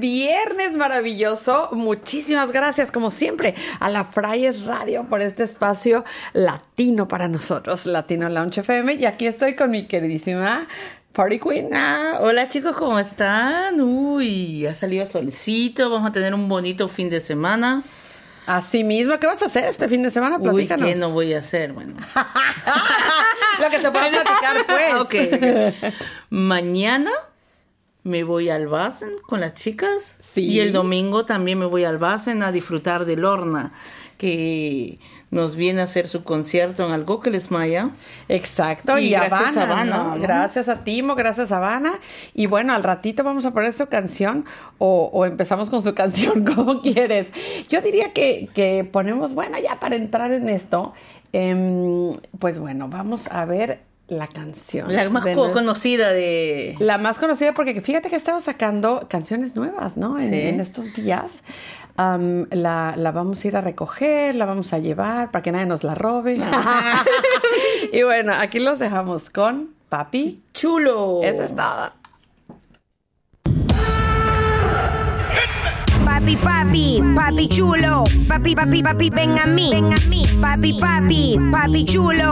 viernes maravilloso. Muchísimas gracias, como siempre, a la Frailes Radio por este espacio latino para nosotros, Latino Lounge FM. Y aquí estoy con mi queridísima Party Queen. Hola chicos, ¿cómo están? Uy, ha salido solcito, vamos a tener un bonito fin de semana. Así mismo, ¿qué vas a hacer este fin de semana? Platícanos. Uy, ¿qué no voy a hacer? Bueno. Lo que se puede platicar, pues. Okay. Mañana me voy al Basen con las chicas. Sí. Y el domingo también me voy al Basen a disfrutar de Lorna, que nos viene a hacer su concierto en Alcoqueles, Maya. Exacto, y gracias a Habana, Habana, ¿no? Gracias a Timo, gracias a Habana. Y bueno, al ratito vamos a poner su canción o empezamos con su canción, como quieres. Yo diría que ponemos, bueno, ya para entrar en esto, pues bueno, vamos a ver la canción. La más conocida de... La más conocida porque fíjate que he estado sacando canciones nuevas, ¿no? En estos días. La vamos a ir a recoger, la vamos a llevar para que nadie nos la robe. Y bueno, aquí los dejamos con Papi Chulo. Eso es todo. Papi, papi, papi chulo. Papi, papi, papi, ven a mí. Papi, papi, papi chulo.